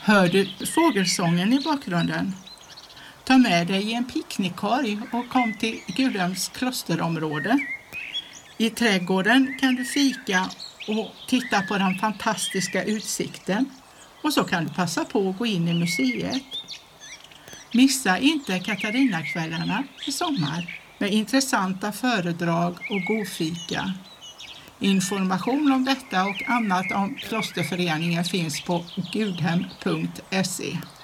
Hör du fågelsången i bakgrunden? Ta med dig en picknickkorg och kom till Gudhems klosterområde. I trädgården kan du fika och titta på den fantastiska utsikten. Och så kan du passa på att gå in i museet. Missa inte Katarinakvällarna i sommar med intressanta föredrag och god fika. Information om detta och annat om klosterföreningen finns på gudhem.se.